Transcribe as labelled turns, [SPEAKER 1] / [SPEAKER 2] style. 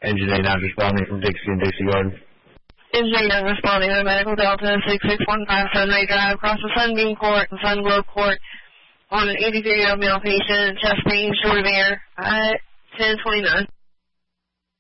[SPEAKER 1] Engine A not responding from Dixie and Dixie Garden.
[SPEAKER 2] Engine A responding to Medical Delta 66157 Sunray Drive across the Sunbeam Court and Sunglow Court on an 83-year-old male patient, chest pain, short of air, at 10:29.